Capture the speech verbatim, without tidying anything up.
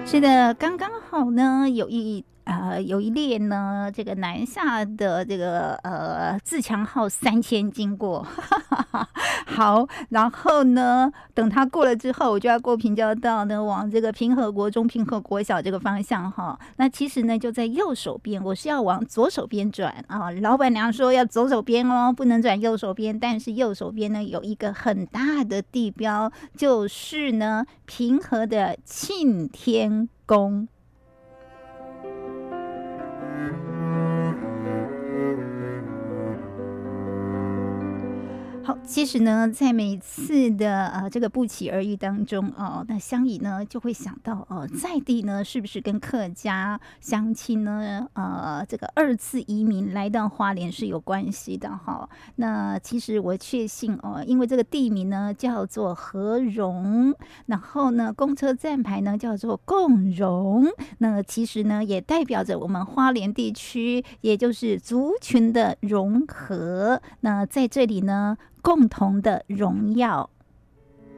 是的，刚刚好呢，有一呃有一列呢，这个南下的这个呃自强号三千经过，好，然后呢，等它过了之后，我就要过平交道呢，往这个平和国中、平和国小这个方向哈。那其实呢，就在右手边，我是要往左手边转啊。老板娘说要左手边哦，不能转右手边，但是右手边呢有一个很大的地标，就是呢平和的庆天宫。好，其实呢，在每次的呃这个不期而遇当中哦，那香姨呢就会想到哦，在地呢是不是跟客家乡亲呢呃这个二次移民来到花莲是有关系的哈、哦？那其实我确信哦，因为这个地名呢叫做和荣，然后呢公车站牌呢叫做共荣，那其实呢也代表着我们花莲地区，也就是族群的融合。那在这里呢，共同的荣耀